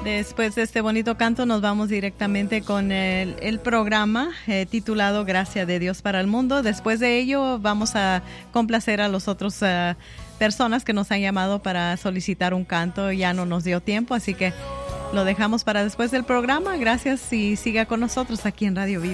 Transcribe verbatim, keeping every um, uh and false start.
Después de este bonito canto nos vamos directamente con el, el programa eh, titulado Gracia de Dios para el Mundo. Después de ello vamos a complacer a los otros uh, personas que nos han llamado para solicitar un canto. Ya no nos dio tiempo, así que lo dejamos para después del programa. Gracias y siga con nosotros aquí en Radio Vida.